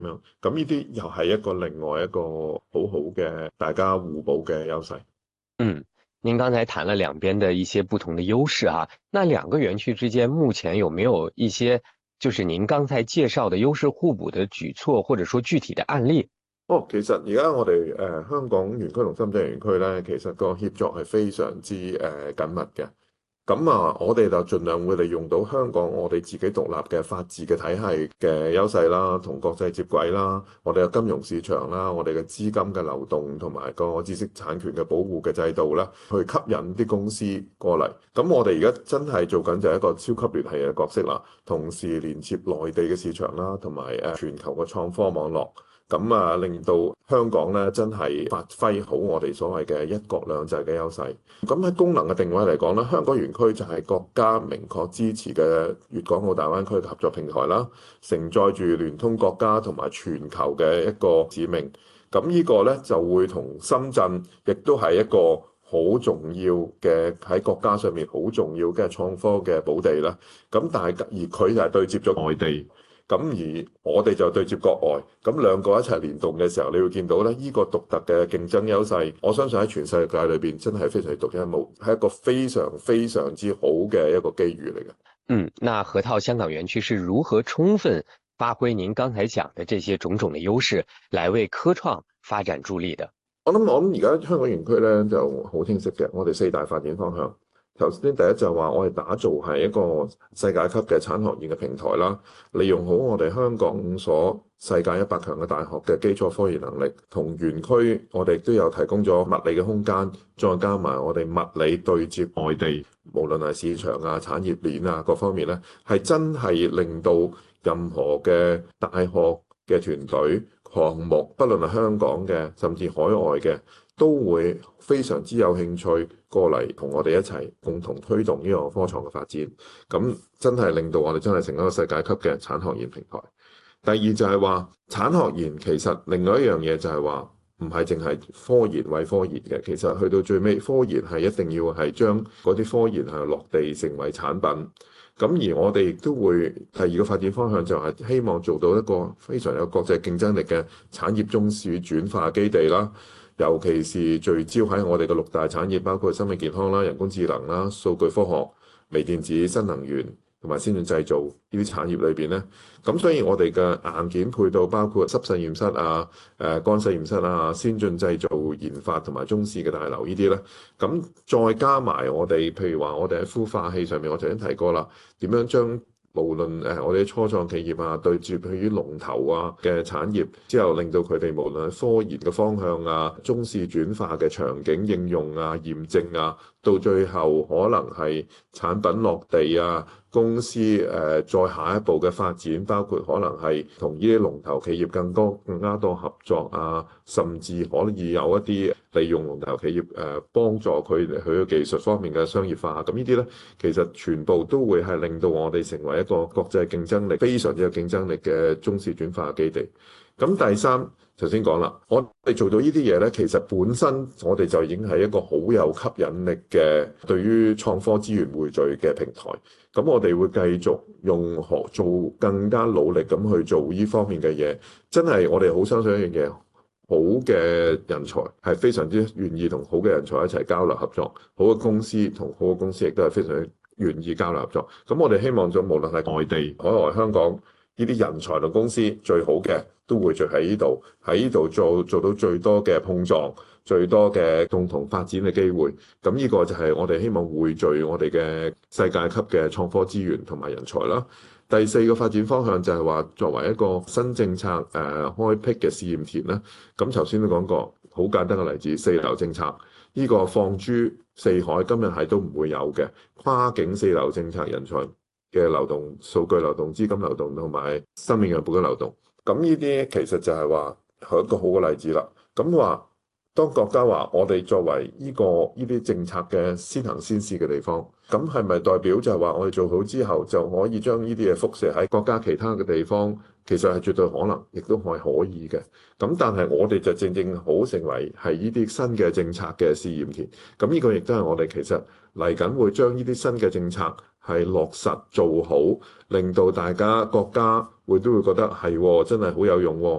咁樣。咁呢啲又係一個另外一個好好嘅大家互補嘅優勢。 嗯，您刚才谈了两边的一些不同的優勢啊，那兩個園區之間目前有沒有一些就是您剛才介紹的優勢互補的舉措，或者說具體的案例？ 哦，其實而家我哋香港園區同深圳園區咧，其實個協作係非常之緊密嘅。咁啊，我哋就盡量會利用到香港我哋自己獨立嘅法治嘅體系嘅優勢啦，同國際接軌啦，我哋嘅金融市場啦，我哋嘅資金嘅流動同埋個知識產權嘅保護嘅制度啦，去吸引啲公司過嚟。咁我哋而家真係做緊就係一個超級聯繫嘅角色啦，同時連接內地嘅市場啦，同埋全球嘅創科網絡。咁啊，令到香港咧真係發揮好我哋所謂嘅一國兩制嘅優勢。咁喺功能嘅定位嚟講咧，香港園區就係國家明確支持嘅粵港澳大灣區嘅合作平台啦，承載住聯通國家同埋全球嘅一個使命。咁呢個咧就會同深圳亦都係一個好重要嘅喺國家上面好重要嘅創科嘅寶地啦。咁但係而佢就係對接咗外地。咁而我哋就對接國外，咁兩個一齊聯動嘅時候，你會見到咧，呢個獨特嘅競爭優勢，我相信喺全世界裏邊真係非常之獨一無二，係一個非常非常之好嘅一個機遇嚟嘅。 嗯，那河套香港園區是如何充分發揮您剛才講的這些種種的優勢，來為科創發展助力的？ 我諗而家香港園區咧就好清晰嘅，我哋四大發展方向。頭先第一就話我哋打造係一個世界級嘅產學研嘅平台啦，利用好我哋香港所世界100強嘅大學嘅基礎科研能力，同園區我哋都有提供咗物理嘅空間，再加埋我哋物理對接外地，無論係市場啊、產業鏈啊各方面咧，係真係令到任何嘅大學嘅團隊項目，不論係香港嘅，甚至海外嘅，都會非常之有興趣過嚟同我哋一齊共同推動呢個科創嘅發展。咁真係令到我哋真係成一個世界級嘅產學研平台。第二就係話產學研其實另外一樣嘢就係話唔係淨係科研為科研嘅，其實去到最尾科研係一定要係將嗰啲科研係落地成為產品。咁而我哋亦都會第二個發展方向就係希望做到一個非常有國際競爭力嘅產業中樞轉化基地啦，尤其是聚焦喺我哋嘅六大產業，包括生命健康啦、人工智能啦、數據科學、微電子、新能源同埋先進製造呢啲產業裏邊咧。咁所以我哋嘅硬件配套包括濕實驗室啊、乾實驗室啊、先進製造研發同埋中試嘅大樓呢啲咧，咁再加埋我哋，譬如話我哋喺孵化器上面，我頭先提過啦，點樣將無論我哋初創企業啊，對住佢啲龍頭啊嘅產業之後，令到佢哋無論係科研嘅方向啊、中試轉化嘅場景應用啊、驗證啊，到最後可能係產品落地啊。公司再下一步嘅發展，包括可能係同呢啲龍頭企業更加多合作啊，甚至可以有一啲利用龍頭企業幫助佢嘅技術方面嘅商業化。咁呢啲咧，其實全部都會係令到我哋成為一個國際競爭力非常之有競爭力嘅中試轉化基地。咁第三，頭先講啦，我哋做到呢啲嘢咧，其實本身我哋就已經係一個好有吸引力嘅對於創科資源匯聚嘅平台。咁我哋會繼續用做更加努力咁去做呢方面嘅嘢。真係我哋好相信一樣嘢，好嘅人才係非常之願意同好嘅人才一齊交流合作，好嘅公司同好嘅公司亦都係非常願意交流合作。咁我哋希望咗無論係外地、海外、香港呢啲人才同公司最好嘅都會聚喺呢度，喺呢度做到最多嘅碰撞，最多嘅共同發展嘅機會。咁呢個就係我哋希望匯聚我哋嘅世界級嘅創科資源同埋人才啦。第四個發展方向就係話作為一個新政策開闢嘅試驗田啦。咁頭先都講過，好簡單嘅例子，四流政策呢個放諸四海，今日係都唔會有嘅跨境四流政策，人才嘅流動、數據流動、資金流動同埋生命樣本嘅流動。咁呢啲其實就係話係一個好嘅例子啦。咁話當國家話我哋作為呢啲政策嘅先行先試嘅地方，咁係咪代表就係話我哋做好之後就可以將呢啲嘢輻射喺國家其他嘅地方？其實係絕對可能，亦都係可以嘅。咁但係我哋就正正好成為係呢啲新嘅政策嘅試驗田。咁呢個亦都係我哋其實嚟緊會將呢啲新嘅政策係落實做好，令到大家國家都會覺得係真係好有用喎。